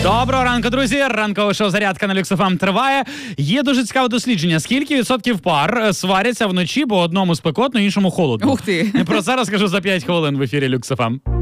Доброго ранку, друзі. Ранкове шоу «Зарядка» на Люкс ФМ триває. Є дуже цікаве дослідження. Скільки відсотків пар сваряться вночі, бо одному спекотно, іншому холодно? Ух ти. Про це розкажу за 5 хвилин в ефірі Люкс ФМ.